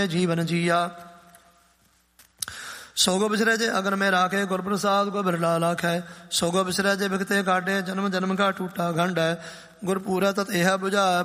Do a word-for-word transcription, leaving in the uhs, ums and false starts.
ਜੀਵਨ ਜੀਆ। ਸੋਗੋ ਬਿਸਰੈ ਜੇ ਅਗਨ ਮੈਂ ਰਾਖੇ, ਗੁਰ ਪ੍ਰਸਾਦ ਕੋ ਬਿਰਲਾ ਲਾਖੈ। ਸੋਗੋ ਬਿਸਰੈ ਜੇ ਬਿਖਤੇ ਕਾਟੇ, ਜਨਮ ਜਨਮ ਕਾ ਟੂਟਾ ਗੰਢ ਹੈ। ਗੁਰਪੂਰਾ ਤਤ ਇਹ ਬੁਝਾ,